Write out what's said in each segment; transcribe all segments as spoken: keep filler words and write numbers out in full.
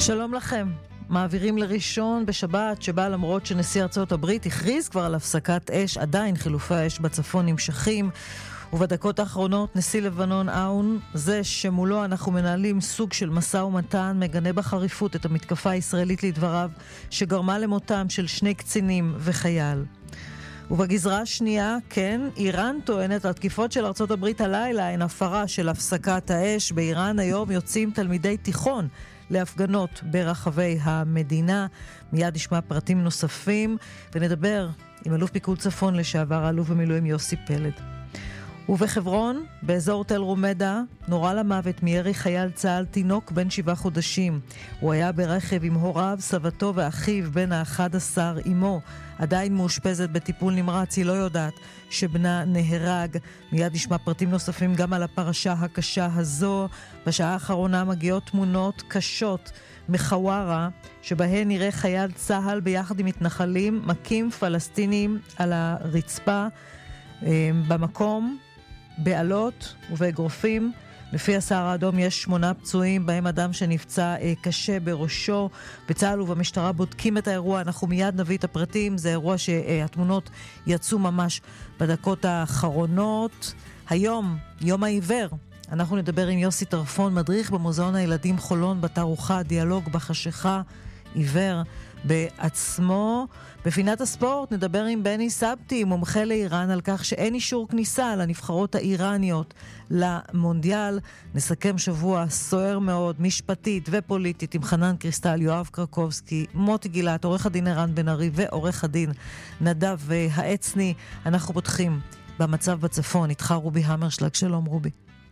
שלום לכם. מעבירים לראשון בשבת שבה למרות שנשיא ארצות הברית הכריז כבר על הפסקת אש, עדיין חילופי האש בצפון נמשכים. ובדקות האחרונות נשיא לבנון און, זה שמולו אנחנו מנהלים סוג של מסע ומתן, מגנה בחריפות את המתקפה הישראלית לדבריו שגרמה למותם של שני קצינים וחייל. ובגזרה השנייה, כן, איראן טוענת התקיפות של ארצות הברית הלילה הן הפרה של הפסקת האש. באיראן היום יוצאים תלמידי תיכון להפגנות ברחבי המדינה. מיד נשמע פרטים נוספים ונדבר עם אלוף פיקוד צפון לשעבר, אלוף במילואים יוסי פלד. ובחברון, באזור תל רומדה, נורה למוות מירי חייל צה"ל תינוק בן שבעה חודשים. הוא היה ברכב עם הוריו, סבתו ואחיו בן ה-אחד עשר עמו. עדיין מאושפזת בטיפול נמרץ, היא לא יודעת שבנה נהרג. מיד נשמע פרטים נוספים גם על הפרשה הקשה הזו. בשעה האחרונה מגיעות תמונות קשות מחווארה, שבהן נראה חייל צה"ל ביחד עם מתנחלים, מכים פלסטינים על הרצפה במקום, בעלות ובאגרופים. לפי הסהר האדום יש שמונה פצועים, בהם אדם שנפצע קשה בראשו. בצה"ל ובמשטרה בודקים את האירוע, אנחנו מיד נביא את הפרטים. זה אירוע שהתמונות יצאו ממש בדקות האחרונות. היום, יום העיוור, אנחנו נדבר עם יוסי טרפון, מדריך במוזיאון הילדים חולון, בתערוכה דיאלוג בחשיכה, עיוור בעצמו. בפינת הספורט נדבר עם בני סבתי, מומחה לאיראן, על כך שאין אישור כניסה לנבחרות האיראניות למונדיאל. נסכם שבוע סוער מאוד, משפטית ופוליטית, עם חנן קריסטל, יואב קרקובסקי, מוטי גילת, עורך הדין ערן בן ארי ועורך הדין נדב העצני. אנחנו פותחים במצב בצפון. איתך רובי המרשלג. שלום רובי.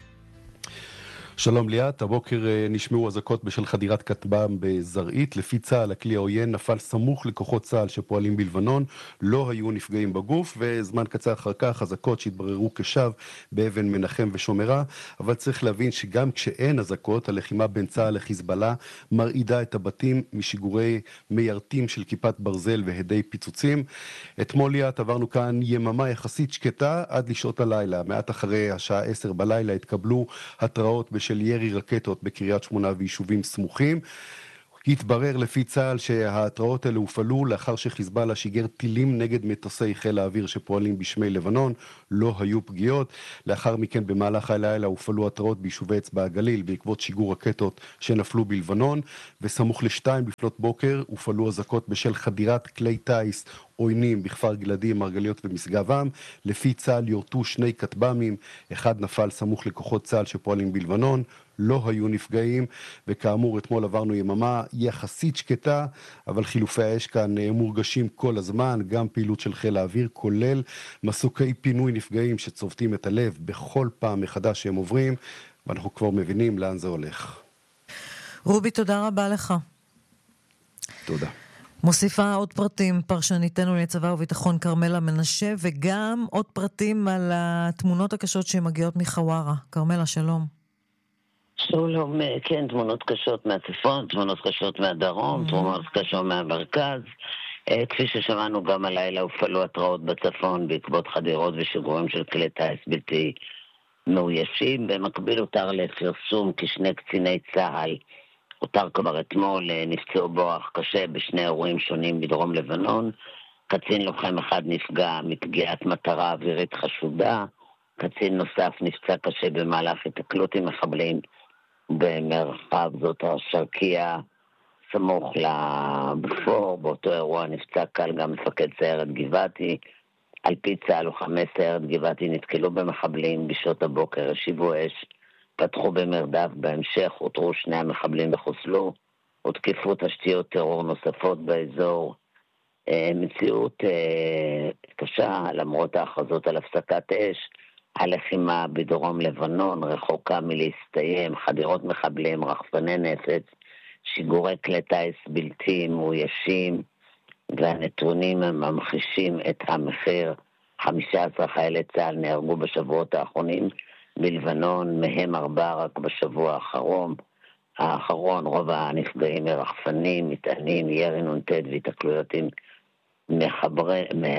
שלום ליאת, הבוקר נשמעו אזעקות בשל חדירת כטב"ם בזרעית. לפי צה"ל, הכלי העוין נפל סמוך לכוחות צה"ל שפועלים בלבנון, לא היו נפגעים בגוף, וזמן קצר אחר כך אזעקות שהתבררו כשווא באבן מנחם ושומרה. אבל צריך להבין שגם כשאין אזעקות, הלחימה בין צה"ל לחיזבאללה מרעידה את הבתים משיגורי מיירטים של כיפת ברזל והדי פיצוצים. אתמול ליאת עברנו כאן יממה יחסית שקטה עד לשעות הלילה. מעט אחרי השעה עשר בלילה התקבלו התראות של ירי רקטות בקריית שמונה ויישובים סמוכים. התברר לפי צה"ל שההתראות האלה הופעלו לאחר שחיזבאללה שיגר טילים נגד מטוסי חיל האוויר שפועלים בשמי לבנון. לא היו פגיעות. לאחר מכן במהלך הלילה הופעלו התראות ביישובי אצבע הגליל בעקבות שיגור רקטות שנפלו בלבנון, וסמוך לשתיים לפנות בוקר הופעלו אזעקות בשל חדירת כלי טייס עוינים בכפר גלעדים, מרגליות ומשגב עם. לפי צה"ל יורטו שני כטב"מים, אחד נפל סמוך לכוחות צה"ל שפועלים בלבנון, לא היו נפגעים. וכאמור אתמול עברנו יממה יחסית שקטה, אבל חילופי האש כאן מורגשים כל הזמן, גם פעילות של חיל האוויר, כולל מסוקי פינוי נפגעים שצובטים את הלב בכל פעם מחדש שהם עוברים, ואנחנו כבר מבינים לאן זה הולך. רובי, תודה רבה לך. תודה. מוסיפה עוד פרטים פרשניתנו לצבא וביטחון קרמלה מנשה, וגם עוד פרטים על התמונות הקשות שמגיעות מחווארה. קרמלה, שלום. שלום, כן, תמונות קשות מהצפון, תמונות קשות מהדרום, תמונות קשות מהמרכז. כפי ששמענו גם הלילה הופעלו התראות בצפון בעקבות חדירות ושיגורים של כלי טייס בלתי מאוישים. במקביל הותר לפרסום כי שני קציני צה"ל הותר כבר אתמול נפצעו באורח קשה בשני אירועים שונים בדרום לבנון. קצין לוחם אחד נפגע מפגיעת מטרה אווירית חשודה, קצין נוסף נפצע קשה במהלך התקלות עם מחבלים במרחב זאת השרקיה סמוך לבפור. באותו אירוע נפצע קל גם מפקד סיירת גבעתי. על פי צה"ל לוחמי סיירת גבעתי נתקלו במחבלים בשעות הבוקר, השיבו אש, פתחו במרדף. בהמשך הותרו שני המחבלים וחוסלו, הותקפו תשתיות טרור נוספות באזור. מציאות קשה למרות ההכרזות על הפסקת אש. הלחימה בדרום לבנון רחוקה מלהסתיים, חדירות מחבלים, רחפני נפץ, שיגורי כלי טייס בלתי מאוישים, והנתונים ממחישים את המחיר. חמישה עשר חיילי צה"ל נהרגו בשבועות האחרונים בלבנון, מהם ארבעה רק בשבוע האחרון. האחרון רוב הנפגעים מרחפנים, מטענים, ירי נונטט והתקלויות עם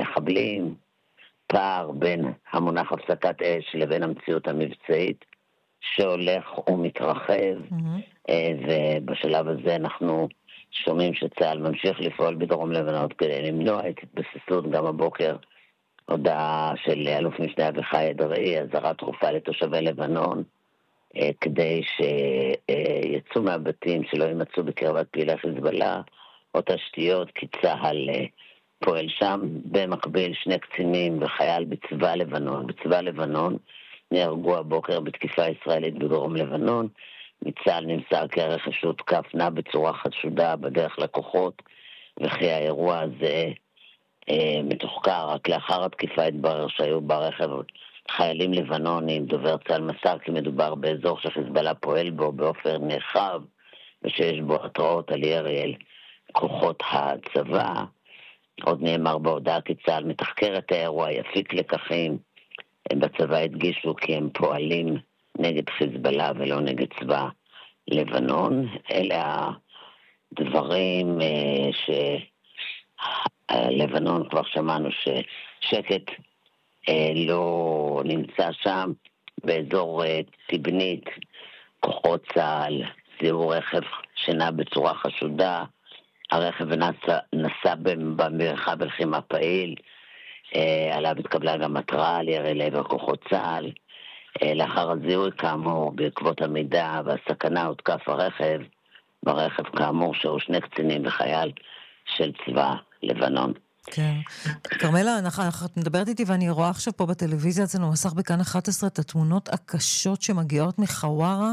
מחבלים. פער בין המונח הפסקת אש לבין המציאות המבצעית שהולך ומתרחב, mm-hmm. ובשלב הזה אנחנו שומעים שצה"ל ממשיך לפעול בדרום לבנון כדי למנוע את התבססות. גם הבוקר הודעה של אלוף משנה אביחי אדרעי, אזהרה דחופה לתושבי לבנון, כדי שיצאו מהבתים, שלא יימצאו בקרבת פעילי חיזבאללה או תשתיות, כי צה"ל פועל שם. במקביל שני קצינים וחייל בצבא לבנון, בצבא לבנון נהרגו הבוקר בתקיפה ישראלית בדרום לבנון. מצה"ל נמסר כי הרכש שהותקף נע בצורה חשודה בדרך לקוחות, וכי האירוע הזה אה, מתוחקר. רק לאחר התקיפה התברר שהיו ברכב חיילים לבנונים. דובר צה"ל מסר כי מדובר באזור שחיזבאללה פועל בו באופן נרחב, ושיש בו התראות על ירי אל כוחות הצבא. עוד נאמר בהודעה כי צה"ל מתחקר את האירוע, יפיק לקחים. בצבא הדגישו כי הם פועלים נגד חיזבאללה ולא נגד צבא לבנון. אלה הדברים שלבנון כבר שמענו ששקט לא נמצא שם. באזור טיבנית כוחות צה"ל זיהו רכב שנע בצורה חשודה. הרכב נסע, נסע במרחב לחימה פעיל, עליו התקבלה גם התראה על ירי לעבר כוחות צה"ל. לאחר הזיהוי כאמור, בעקבות המידע והסכנה הותקף הרכב. ברכב כאמור שהיו שני קצינים וחייל של צבא לבנון. כן. כרמלה, את מדברת איתי ואני רואה עכשיו פה בטלוויזיה אצלנו מסך בכאן אחת עשרה את התמונות הקשות שמגיעות מחווארה.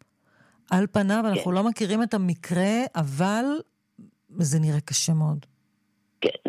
על פניו, אנחנו לא מכירים את המקרה, אבל זה נראה קשה מאוד. כן,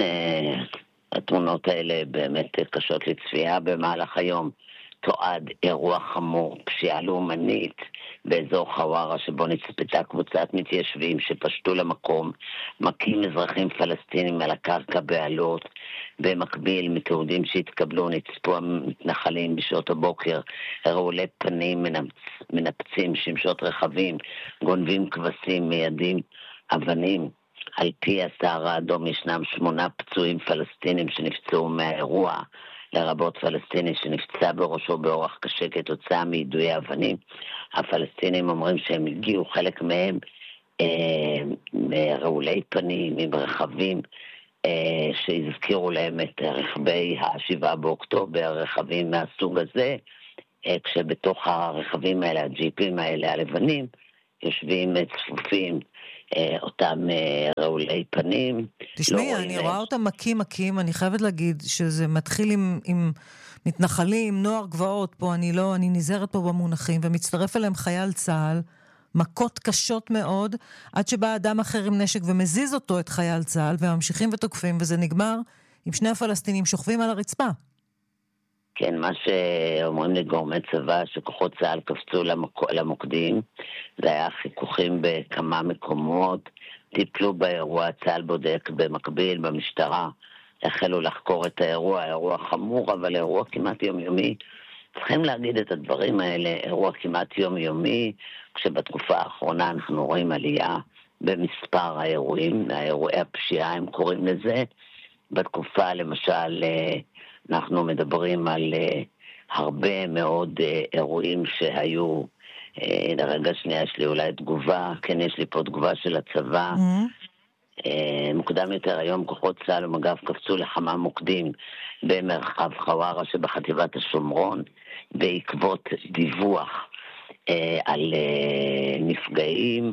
התמונות האלה באמת קשות לצפייה. במהלך היום תועד אירוע חמור, פשיעה לאומנית באזור חווארה, שבו נצפתה קבוצת מתיישבים שפשטו למקום, מכים אזרחים פלסטינים על הקרקע בעלות. במקביל, מתעודים שהתקבלו, נצפו המתנחלים בשעות הבוקר, רעולי פנים מנפצ... מנפצים שמשות רכבים, גונבים כבשים, מיידים אבנים. על פי הסהר האדום ישנם שמונה פצועים פלסטינים שנפצעו מהאירוע, לרבות פלסטיני שנפצע בראשו באורח קשה כתוצאה מיידויי אבנים. הפלסטינים אומרים שהם הגיעו, חלק מהם אה, מרעולי פנים, עם רכבים אה, שהזכירו להם את רכבי השבעה באוקטובר, רכבים מהסוג הזה, אה, כשבתוך הרכבים האלה, הג'יפים האלה הלבנים, יושבים צפופים, אותם רעולי פנים. תשמעי, לא אני רואה אותם מכים מכים, אני חייבת להגיד שזה מתחיל עם, עם מתנחלים, נוער גבעות פה, אני לא, אני נזהרת פה במונחים, ומצטרף אליהם חייל צה"ל, מכות קשות מאוד, עד שבא אדם אחר עם נשק ומזיז אותו את חייל צה"ל, וממשיכים ותוקפים, וזה נגמר עם שני הפלסטינים שוכבים על הרצפה. כן, מה שאומרים לגורמי צבא, שכוחות צה"ל קפצו למוק... למוקדים, זה היה חיכוכים בכמה מקומות, טיפלו באירוע, צה"ל בודק במקביל, במשטרה, החלו לחקור את האירוע, האירוע חמור, אבל אירוע כמעט יומיומי. צריכים להגיד את הדברים האלה, אירוע כמעט יומיומי, כשבתקופה האחרונה אנחנו רואים עלייה במספר האירועים, האירועי הפשיעה הם קוראים לזה. בתקופה למשל אנחנו מדברים על הרבה מאוד אירועים שהיו, לרגע שנייה יש לי אולי תגובה, כן יש לי פה תגובה של הצבא, mm-hmm. מוקדם יותר היום כוחות צה"ל ומג"ב קפצו לכמה מוקדים במרחב חווארה שבחטיבת השומרון, בעקבות דיווח על נפגעים,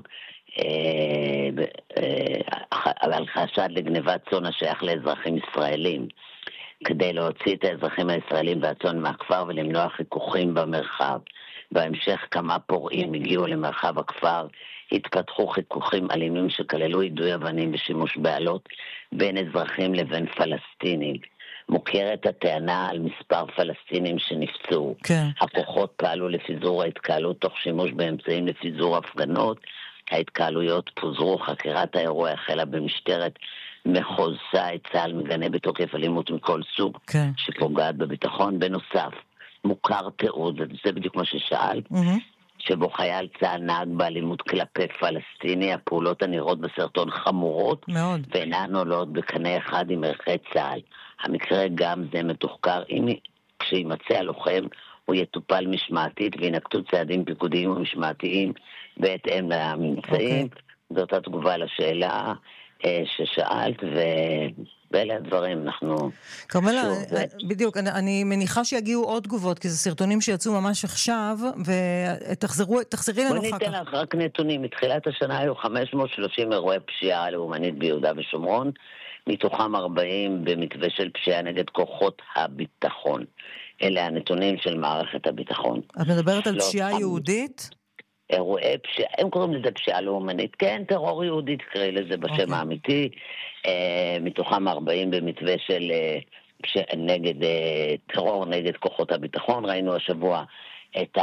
על חשד לגנבת צאן השייך לאזרחים ישראלים, כדי להוציא את האזרחים הישראלים והצאן מהכפר ולמנוע חיכוכים במרחב. בהמשך כמה פורעים הגיעו למרחב הכפר, התפתחו חיכוכים אלימים שכללו יידוי אבנים ושימוש בעלות בין אזרחים לבין פלסטינים. מוכרת הטענה על מספר פלסטינים שנפצעו. כן. הכוחות פעלו לפיזור ההתקהלות תוך שימוש באמצעים לפיזור הפגנות. ההתקהלויות פוזרו, חקירת האירוע החלה במשטרת מחוז צה"ל, צה"ל מגנה בתוקף אלימות מכל סוג, כן. שפוגעת בביטחון. בנוסף, מוכר תיעוד, זה בדיוק מה ששאל, mm-hmm. שבו חייל צה"ל נהג באלימות כלפי פלסטיני, הפעולות הנראות בסרטון חמורות, מאוד. ואינן עולות בקנה אחד עם ערכי צה"ל. המקרה גם זה מתוחקר, אם כשימצא הלוחם הוא יטופל משמעתית וינקטו צעדים פיקודיים ומשמעתיים בהתאם לממצאים. Okay. זאת התגובה לשאלה ששאלת, ואלה הדברים אנחנו... כרמלה, בדיוק, אני, אני מניחה שיגיעו עוד תגובות, כי זה סרטונים שיצאו ממש עכשיו, ותחזרי לנו אחר כך. בוא ניתן לך רק נתונים. מתחילת השנה היו חמש מאות ושלושים אירועי פשיעה לאומנית ביהודה ושומרון, מתוכם ארבעים במתווה של פשיעה נגד כוחות הביטחון. אלה הנתונים של מערכת הביטחון. את מדברת על פשיעה יהודית? אירועי פשיעה, הם קוראים לזה פשיעה לאומנית, כן, טרור יהודי, תקראי לזה בשם האמיתי, מתוכם ארבעים במתווה של נגד, טרור נגד כוחות הביטחון. ראינו השבוע את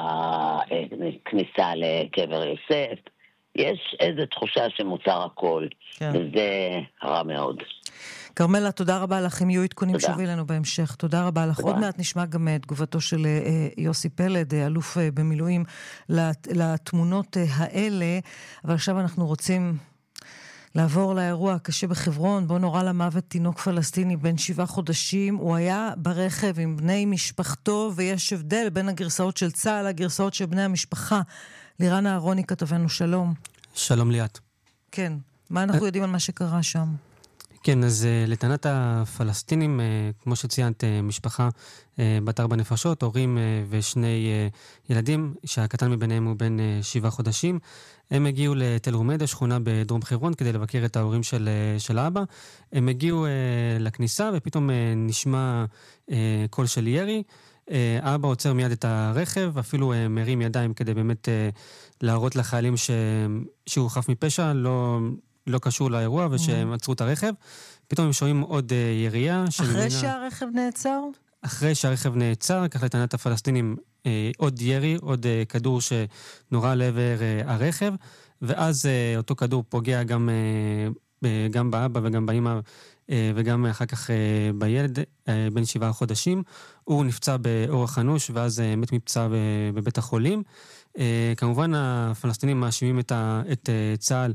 הכניסה לקבר יוסף. יש איזו תחושה שמוצר הכל, כן. וזה רע מאוד. כרמלה, תודה רבה לך. אם יהיו עדכונים שובי לנו בהמשך. תודה רבה לך. תודה. עוד מעט נשמע גם תגובתו של יוסי פלד, אלוף במילואים, לתמונות האלה. אבל עכשיו אנחנו רוצים לעבור לאירוע הקשה בחברון. בו נורא למוות תינוק פלסטיני בן שבעה חודשים. הוא היה ברכב עם בני משפחתו, ויש הבדל בין הגרסאות של צה"ל לגרסאות של בני המשפחה. לירן אהרוני כתבנו, שלום. שלום ליאת. כן, מה אנחנו יודעים על מה שקרה שם? כן, אז לטענת הפלסטינים, כמו שציינת, משפחה בת ארבע נפשות, הורים ושני ילדים, שהקטן מביניהם הוא בן שבעה חודשים. הם הגיעו לתל רומיידה, שכונה בדרום חברון, כדי לבקר את ההורים של, של האבא. הם הגיעו לכניסה, ופתאום נשמע קול של ירי. האבא עוצר מיד את הרכב, אפילו מרים ידיים כדי באמת להראות לחיילים ש... שהוא חף מפשע, לא... לא קשור לאירוע, ושהם עצרו את הרכב. פתאום הם שומעים עוד ירייה. אחרי שהרכב נעצר? אחרי שהרכב נעצר, כך לטענת הפלסטינים, עוד ירי, עוד כדור שנורה לעבר הרכב, ואז אותו כדור פוגע גם, גם באבא וגם באמא, וגם אחר כך בילד, בן שבעה חודשים. הוא נפצע באורח אנוש, ואז מת מפצע בבית החולים. כמובן הפלסטינים מאשימים את, ה, את צה"ל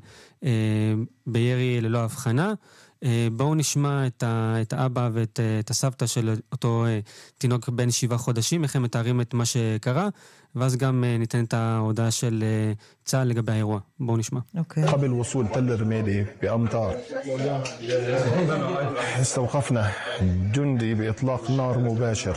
בירי ללא הבחנה. בואו נשמע את, ה, את האבא ואת את הסבתא של אותו תינוק בן שבעה חודשים, איך הם מתארים את מה שקרה, ואז גם ניתן את ההודעה של צה"ל לגבי האירוע. בואו נשמע. قبل وصول تل رميدة بأمطار استوقفنا جندي بإطلاق نار مباشر.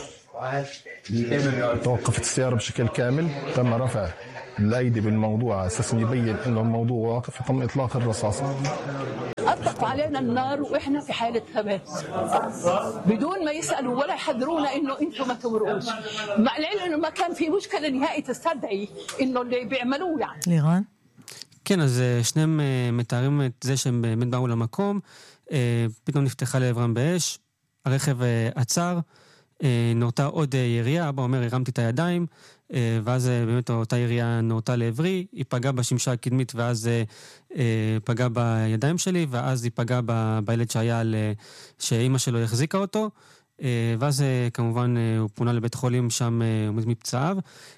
توقفت السيارة بشكل كامل، تم رفع الأيدي بالموضوع على أساس يبين إنه الموضوع واقف، تم إطلاق الرصاص. أطلقوا علينا النار وإحنا في حالة هبات بدون ما يسألوا ولا يحذرونا إنه أنتم ما تمرقوش، مع العلم إنه ما كان في مشكلة نهائي تستدعي إنه اللي بيعملوه يعني. לירן? כן, אז שניהם מתארים את זה שהם באמת באו למקום, פתאום נפתחה לעברם באש, הרכב עצר, נורתה עוד ירייה, אבא אומר, הרמתי את הידיים, ואז באמת אותה ירייה נורתה לעברי, היא פגעה בשמשה הקדמית, ואז פגעה בידיים שלי, ואז היא פגעה בילד שהיה, שאימא שלו החזיקה אותו, ואז כמובן הוא פונה לבית חולים, שם הוא מת מפצעיו.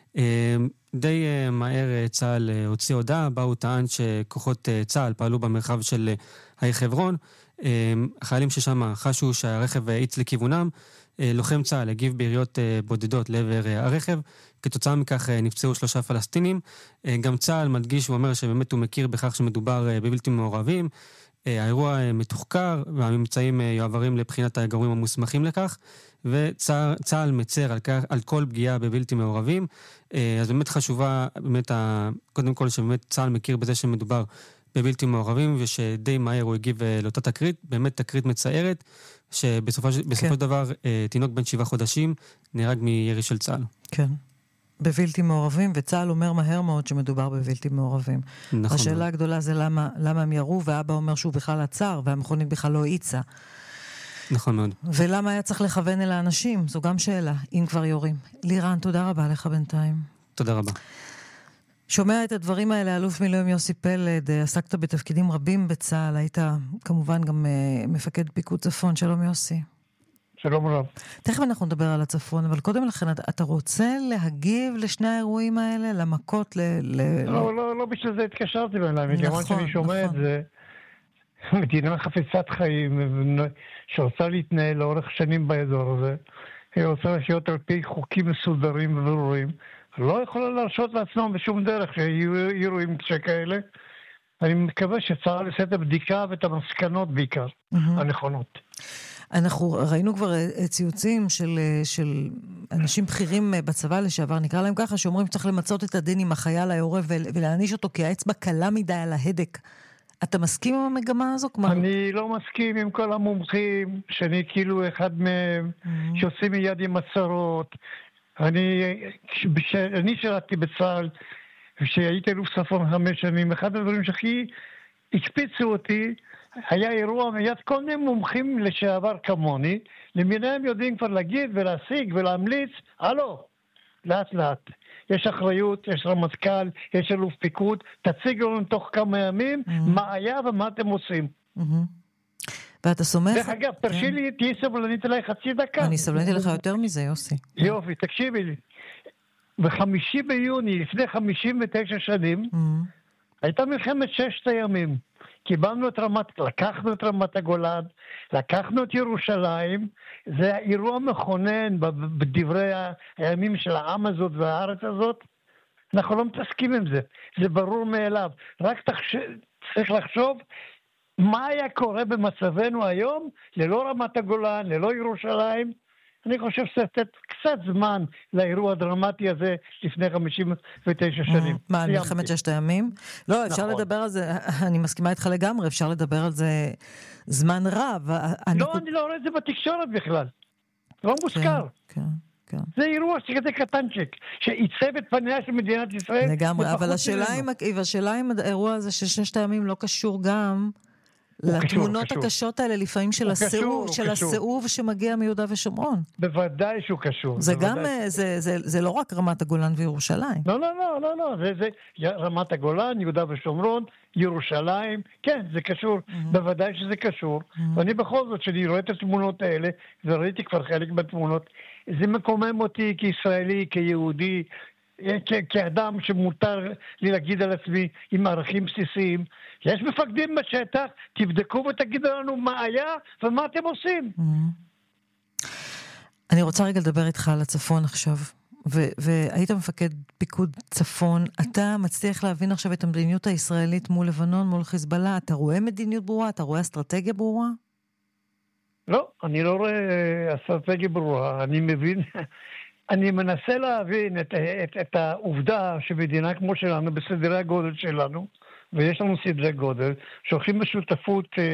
די מהר צה"ל הוציא הודעה, בה הוא טען שכוחות צה"ל פעלו במרחב של העיר חברון, החיילים ששם חשו שהרכב האיץ לכיוונם, לוחם צה"ל הגיב ביריות בודדות לעבר הרכב, כתוצאה מכך נפצעו שלושה פלסטינים. גם צה"ל מדגיש ואומר שבאמת הוא מכיר בכך שמדובר בבלתי מעורבים, האירוע מתוחקר והממצאים יועברים לבחינת הגורמים המוסמכים לכך, וצה"ל מצר על, כך, על כל פגיעה בבלתי מעורבים. אז באמת חשובה, באמת, קודם כל שבאמת צה"ל מכיר בזה שמדובר בבלתי מעורבים, ושדי מהר הוא הגיב לאותה תקרית, באמת תקרית מצערת, שבסופו של כן. דבר תינוק בן שבעה חודשים נהרג מירי של צה"ל. כן. בבלתי מעורבים, וצה"ל אומר מהר מאוד שמדובר בבלתי מעורבים. נכון. השאלה הגדולה זה למה, למה הם ירו, ואבא אומר שהוא בכלל עצר, והמכונית בכלל לא היצה. נכון מאוד. ולמה היה צריך לכוון אל האנשים? זו גם שאלה, אם כבר יורים. לירן, תודה רבה לך בינתיים. תודה רבה. שומע את הדברים האלה, אלוף מילואים יוסי פלד, עסקת בתפקידים רבים בצה"ל, היית כמובן גם מפקד פיקוד צפון. שלום יוסי. שלום רב. תכף אנחנו נדבר על הצפון, אבל קודם לכן, אתה רוצה להגיב לשני האירועים האלה, למכות, ל... לא, לא, לא בשביל זה התקשרתי בינתיים, מכיוון שאני שומע את זה, מדינה חפצת חיים, שרוצה להתנהל לאורך שנים באזור הזה, היא רוצה לחיות על פי חוקים מסודרים וברורים. לא יכולה להרשות לעצמם בשום דרך שיהיו אירועים שכאלה. אני מקווה שצה"ל יעשה את הבדיקה ואת המסקנות בעיקר, הנכונות. אנחנו ראינו כבר ציוצים של, של אנשים בכירים בצבא לשעבר, נקרא להם ככה, שאומרים שצריך למצות את הדין עם החייל היורה ולהעניש אותו כי האצבע קלה מדי על ההדק. אתה מסכים עם המגמה הזו? אני לא מסכים עם כל המומחים, שאני כאילו אחד מהם, שעושים מיד עם הצהרות. אני, כשאני שירתתי בצה"ל, כשהייתי אלוף צפון חמש שנים, אחד הדברים שהכי הקפיצו אותי, היה אירוע מיד כל מיני מומחים לשעבר כמוני, למיניהם יודעים כבר להגיד ולהשיג ולהמליץ, הלו, לאט לאט. יש אחריות, יש רמטכ"ל, יש אלוף פיקוד, תציגו לנו תוך כמה ימים מה היה ומה אתם עושים. ואתה סומך? דרך אגב, תרשי לי, תהי סבלנית אליי חצי דקה. אני סבלנית לך יותר מזה, יוסי. יופי, תקשיבי לי. בחמישי ביוני, לפני חמישים ותשע שנים, הייתה מלחמת ששת הימים. קיבלנו את רמת, לקחנו את רמת הגולן, לקחנו את ירושלים, זה אירוע מכונן בדברי הימים של העם הזאת והארץ הזאת. אנחנו לא מתעסקים עם זה, זה ברור מאליו. רק תחש... צריך לחשוב מה היה קורה במצבנו היום, ללא רמת הגולן, ללא ירושלים. אני חושב שצריך קצת זמן לאירוע הדרמטי הזה לפני חמישים ותשע שנים. מה, על מלחמת ששת הימים? לא, אפשר לדבר על זה, אני מסכימה איתך לגמרי, אפשר לדבר על זה זמן רב. לא, אני לא רואה את זה בתקשורת בכלל. לא מוזכר. כן, כן. זה אירוע שכזה קטנצ'ק, שעיצב את פניה של מדינת ישראל. לגמרי, אבל השאלה אם האירוע הזה של ששת הימים לא קשור גם לתמונות הקשות האלה לפעמים של הסיאוב שמגיע מיהודה ושומרון. בוודאי שהוא קשור. זה גם, זה לא רק רמת הגולן וירושלים. לא, לא, לא, לא, לא, זה רמת הגולן, יהודה ושומרון, ירושלים, כן, זה קשור, בוודאי שזה קשור. ואני בכל זאת, שאני רואה את התמונות האלה, וראיתי כבר חלק בתמונות, זה מקומם אותי כישראלי, כיהודי, כאדם שמותר לי להגיד על עצמי עם ערכים בסיסיים. יש מפקדים בשטח, תבדקו ותגידו לנו מה היה ומה אתם עושים. אני רוצה רגע לדבר איתך על הצפון עכשיו, והיית מפקד פיקוד צפון, אתה מצליח להבין עכשיו את המדיניות הישראלית מול לבנון, מול חיזבאללה, אתה רואה מדיניות ברורה? אתה רואה אסטרטגיה ברורה? לא, אני לא רואה אסטרטגיה ברורה, אני מבין... אני מנסה להבין את, את, את העובדה שמדינה כמו שלנו, בסדרי הגודל שלנו, ויש לנו סדרי גודל, שהולכים בשותפות